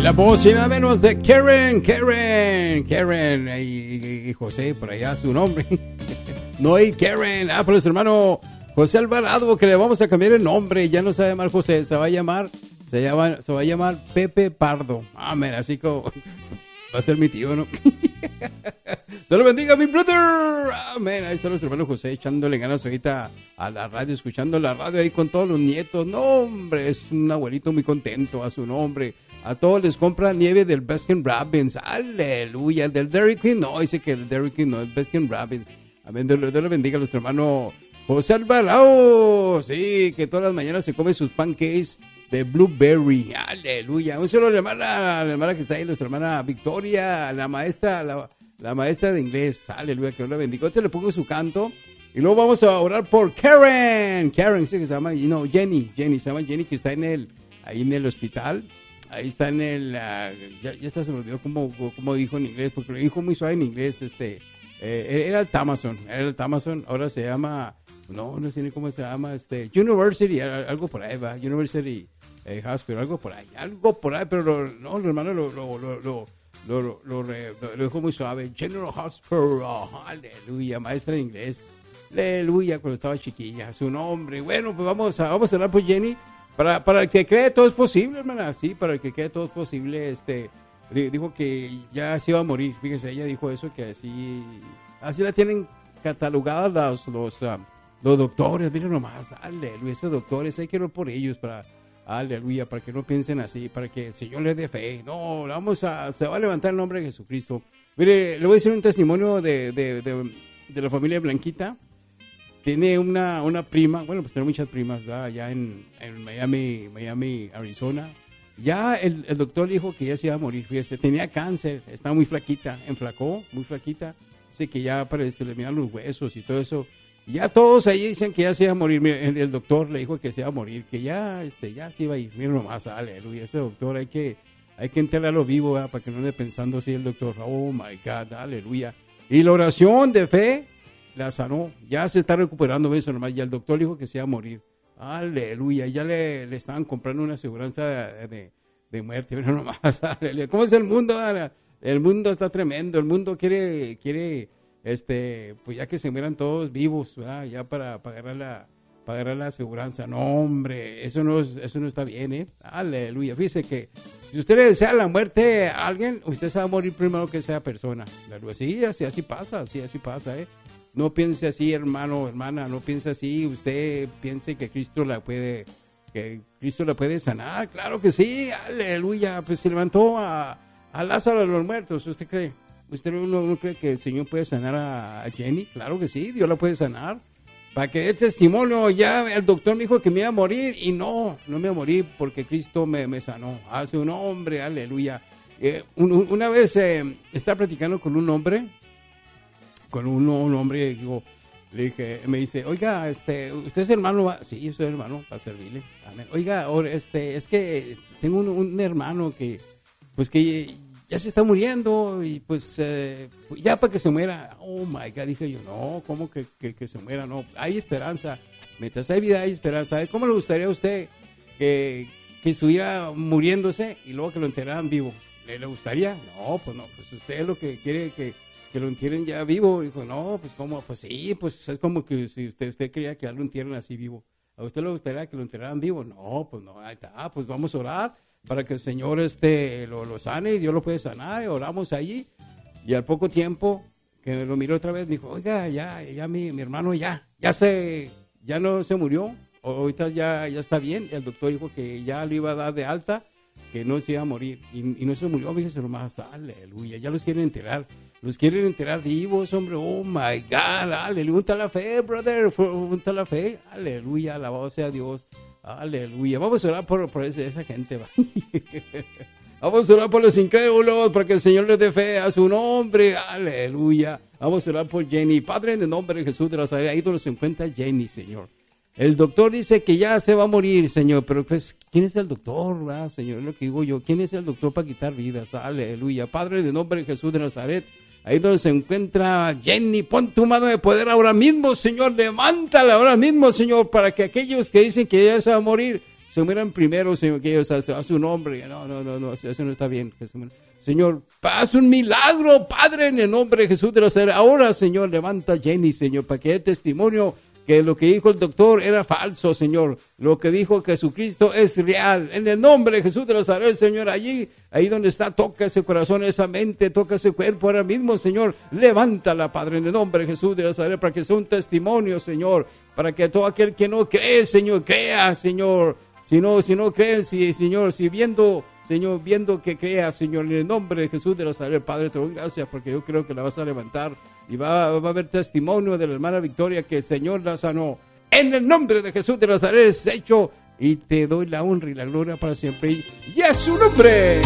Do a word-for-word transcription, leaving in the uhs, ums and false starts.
La voz y nada menos de Karen, Karen, Karen y, y José, por allá su nombre. No hay Karen, ah, pero su hermano José Alvarado, que le vamos a cambiar el nombre, ya no se va a llamar José, se va a llamar, se llama, se va a llamar Pepe Pardo. Amén, así como va a ser mi tío, ¿no? Dios lo bendiga, mi brother. Amén, ahí está nuestro hermano José echándole ganas ahorita a la radio, escuchando la radio ahí con todos los nietos. No, hombre, es un abuelito muy contento a su nombre. A todos les compra nieve del Baskin Robbins. Aleluya. Del Dairy Queen no. Dice que el Dairy Queen no. El Baskin Robbins. Amén. Dios le bendiga a nuestro hermano José Alvarado. Sí, que todas las mañanas se come sus pancakes de blueberry. Aleluya. Un saludo a la hermana, a la hermana que está ahí, nuestra hermana Victoria, la maestra, la, la maestra de inglés. Aleluya. Que Dios la bendiga. Ahorita le pongo su canto. Y luego vamos a orar por Karen. Karen, sí que se llama. No, Jenny. Jenny. Se llama Jenny, que está en el, ahí en el hospital. Ahí está en el, uh, ya, ya está, se me olvidó cómo, cómo dijo en inglés, porque lo dijo muy suave en inglés, este, eh, era el Tamason, era el Tamason, ahora se llama, no, no sé ni cómo se llama, este, University, algo por ahí va, University eh, Hospital, algo por ahí, algo por ahí, pero lo, no, el hermano lo, lo, lo, lo, lo, lo, lo, lo, lo dijo muy suave, General Hospital, oh, aleluya, maestra de inglés, aleluya, cuando estaba chiquilla, su nombre, bueno, pues vamos a, vamos a hablar por Jenny. Para, para el que cree todo es posible, hermana, sí, para el que cree todo es posible, este, dijo que ya se iba a morir, fíjese, ella dijo eso, que así, así la tienen catalogadas los, los, uh, los doctores, miren nomás, aleluya, esos doctores, hay que orar por ellos, para, aleluya, para que no piensen así, para que el Señor les dé fe, no, vamos a, se va a levantar el nombre de Jesucristo. Mire, le voy a decir un testimonio de, de, de, de la familia Blanquita. Tiene una, una prima, bueno, pues tiene muchas primas, ¿verdad? Allá en, en Miami, Miami, Arizona. Ya el, el doctor dijo que ya se iba a morir, fíjese, tenía cáncer, estaba muy flaquita, enflacó, muy flaquita. Dice que ya parece, se le miran los huesos y todo eso. Ya todos ahí dicen que ya se iba a morir. Mire, el, el doctor le dijo que se iba a morir, que ya, este, ya se iba a ir. Miren nomás, aleluya, ese doctor hay que, hay que enterrarlo vivo, ¿verdad? Para que no ande pensando así el doctor, oh my God, aleluya. Y la oración de fe la sanó, ya se está recuperando eso nomás, ya el doctor dijo que se iba a morir, aleluya, ya le, le estaban comprando una aseguranza de, de, de muerte, pero nomás, aleluya. ¿Cómo es el mundo? El mundo está tremendo, el mundo quiere, quiere, este, pues ya que se mueran todos vivos, ¿verdad? Ya para, para agarrar la, para agarrar la aseguranza, no hombre, eso no, eso no está bien, ¿eh? Aleluya, fíjese que si usted le desea la muerte a alguien, usted se va a morir primero que esa persona, sí, así, así pasa, así, así pasa, ¿eh? No piense así, hermano, hermana, no piense así. Usted piense que Cristo la puede, que Cristo la puede sanar. Claro que sí, aleluya. Pues se levantó a, a Lázaro de los muertos. ¿Usted cree? ¿Usted no, no cree que el Señor puede sanar a, a Jenny? Claro que sí, Dios la puede sanar. Para que dé testimonio, ya el doctor me dijo que me iba a morir y no, no me iba a morir porque Cristo me, me sanó. Hace un hombre, aleluya. Eh, un, una vez eh, estaba platicando con un hombre. Con un, un hombre, digo, le dije, me dice, oiga, este, ¿usted es hermano? ¿Va? Sí, yo soy hermano, para servirle. Amén. Oiga, este, es que tengo un, un hermano que, pues que ya se está muriendo y pues eh, ya para que se muera. Oh my God, dije yo, no, ¿cómo que, que, que se muera? No, hay esperanza. Mientras hay vida, hay esperanza. ¿Cómo le gustaría a usted que, que estuviera muriéndose y luego que lo enterraran vivo? ¿Le, le gustaría? No, pues no, pues usted es lo que quiere que que lo entierren ya vivo. Dijo, no, pues cómo, pues sí, pues es como que si usted, usted quería que lo entierren así vivo. ¿A usted le gustaría que lo enterraran vivo? No, pues no, ahí está, pues vamos a orar para que el Señor este, lo, lo sane y Dios lo puede sanar. Y oramos allí y al poco tiempo que lo miró otra vez, me dijo, oiga, ya, ya mi, mi hermano ya, ya se, ya no se murió, ahorita ya, ya está bien. El doctor dijo que ya lo iba a dar de alta, que no se iba a morir y, y no se murió, fíjese nomás, aleluya, ya los quieren enterrar. Los quieren enterar vivos, hombre. Oh, my God. Aleluya. Unta la fe, brother. Unta la fe. Aleluya. Alabado sea Dios. Aleluya. Vamos a orar por, por esa, esa gente. ¿Va? Vamos a orar por los incrédulos, para que el Señor les dé fe a su nombre. Aleluya. Vamos a orar por Jenny. Padre, en el nombre de Jesús de Nazaret, ahí donde se encuentra Jenny, Señor. El doctor dice que ya se va a morir, Señor. Pero pues, ¿quién es el doctor, verdad, Señor? Es lo que digo yo. ¿Quién es el doctor para quitar vidas? Aleluya. Padre, en el nombre de Jesús de Nazaret, ahí donde se encuentra Jenny, pon tu mano de poder ahora mismo, Señor, levántala ahora mismo, Señor, para que aquellos que dicen que ya se va a morir, se mueran primero, Señor, que ellos a, a su nombre. No, no, no, no, eso no está bien. Que se mueran. Señor, haz un milagro, Padre, en el nombre de Jesús de Nazaret. Ahora, Señor, levanta a Jenny, Señor, para que dé testimonio que lo que dijo el doctor era falso, Señor. Lo que dijo Jesucristo es real. En el nombre de Jesús de Nazaret, Señor, allí, ahí donde está, toca ese corazón, esa mente, toca ese cuerpo ahora mismo, Señor. Levántala, Padre, en el nombre de Jesús de Nazaret, para que sea un testimonio, Señor. Para que todo aquel que no cree, Señor, crea, Señor. Si no, si no creen, si, Señor, si viendo, Señor, viendo que crea, Señor, en el nombre de Jesús de Nazaret, Padre, te doy gracias porque yo creo que la vas a levantar y va, va a haber testimonio de la hermana Victoria que el Señor la sanó. En el nombre de Jesús de Nazaret es hecho y te doy la honra y la gloria para siempre y a su nombre.